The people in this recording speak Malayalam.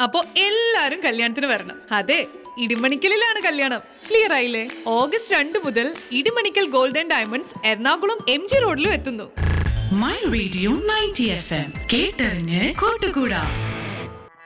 അപ്പോ എല്ലാരും കല്യാണത്തിന് വരണം. അതെ, ഇടിമണിക്കലിലാണ് കല്യാണം. ക്ലിയർ ആയില്ലേ? ഓഗസ്റ്റ് 2 മുതൽ Idimannickal golden diamonds Ernakulam MG റോഡിലും എത്തുന്നു. മൈ റേഡിയോ 90 FM കേട്ടറിഞ്ഞ് കൂട്ടുകൂടാ.